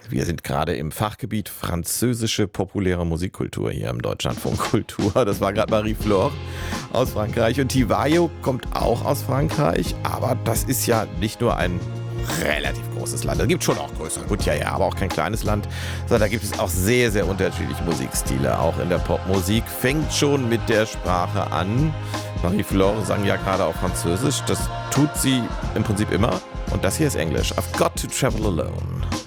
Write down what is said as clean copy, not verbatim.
Wir sind gerade im Fachgebiet französische populäre Musikkultur hier im Deutschlandfunk Kultur. Das war gerade Marie-Flore aus Frankreich. Und Tivayo kommt auch aus Frankreich. Aber das ist ja nicht nur ein relativ großes Land. Es gibt schon auch größere. Gut, ja, aber auch kein kleines Land. Sondern da gibt es auch sehr, sehr unterschiedliche Musikstile. Auch in der Popmusik fängt schon mit der Sprache an. Marie-Flore sang ja gerade auf Französisch. Das tut sie im Prinzip immer. Und das hier ist Englisch. I've got to travel alone.